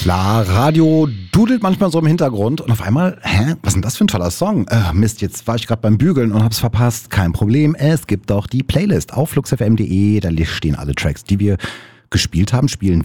Klar, Radio dudelt manchmal so im Hintergrund und auf einmal, was ist denn das für ein toller Song? Mist, jetzt war ich gerade beim Bügeln und hab's verpasst. Kein Problem, es gibt doch die Playlist auf fluxfm.de, da stehen alle Tracks, die wir gespielt haben, spielen